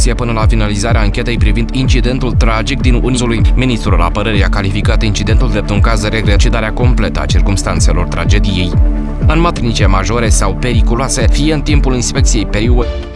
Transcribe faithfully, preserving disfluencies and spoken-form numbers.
inspecție până la finalizarea anchetei privind incidentul tragic din Unizului. Ministrul Apărării a calificat incidentul drept un caz de regrecidarea completă a circumstanțelor tragediei. În matrinice majore sau periculoase, fie în timpul inspecției periodice,